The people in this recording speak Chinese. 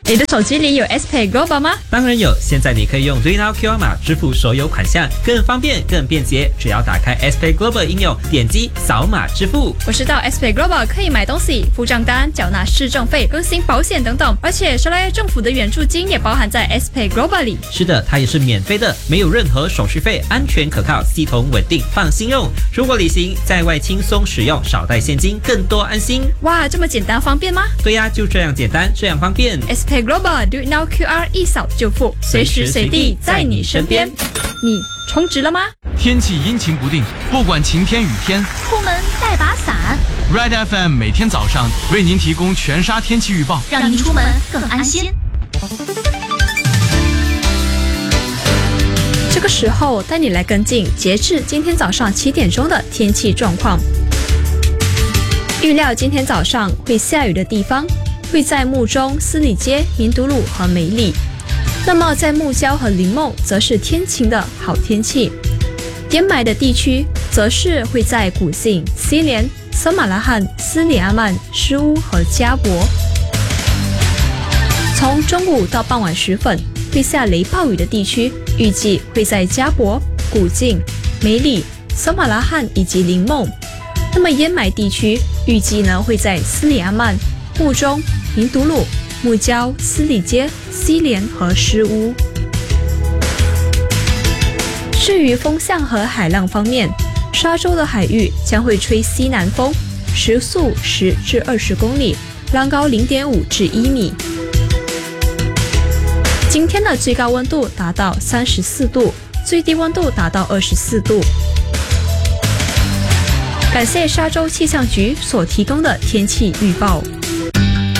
你的手机里有 SPay Global 吗？ 当然有，现在你可以用 DreamNow QR 码支付所有款项，更方便、更便捷。只要打开 SPay Global 应用，点击扫码支付。 我知道 SPay Global 可以买东西、付账单、缴纳市政费、更新保险等等，而且沙拉政府的援助金也包含在 SPay Global 里。 是的，它也是免费的，没有任何手续费，安全可靠，系统稳定，放心用。出国旅行，在外轻松使用，少带现金，更多安心。 哇，这么简单方便吗？ 对呀，就这样简单，这样方便。 SPay Global Do It Now QR 一扫就付，随时随地在你身边。你充值了吗？ 天气阴晴不定，不管晴天雨天， 出门带把伞。 Red FM 每天早上为您提供全沙天气预报， 让您出门更安心。 这个时候带你来跟进截至今天早上7点钟的天气状况。预料今天早上会下雨的地方会在木中、斯里街、民都路和梅里。那么在木礁和林梦则是天晴的好天气。淹埋的地区则是会在古晋、西连、森马拉罕、斯里阿曼、施乌和加博。从中午到傍晚时分会下雷暴雨的地区预计会在加博、古晋、梅里、森马拉罕以及林梦。那么淹埋地区预计呢会在斯里阿曼、木中、民都路、木礁、斯里街、西连和施乌。至于风向和海浪方面，沙洲的海域将会吹西南风，时速10至20公里，浪高0.5至1米。今天的最高温度达到34度，最低温度达到24度。感谢沙洲气象局所提供的天气预报。